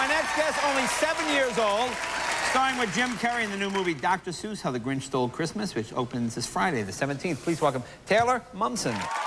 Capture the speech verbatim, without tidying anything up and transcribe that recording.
our next guest, only seven years old, starring with Jim Carrey in the new movie Doctor Seuss, How the Grinch Stole Christmas, which opens this Friday, the seventeenth. Please welcome Taylor Momsen.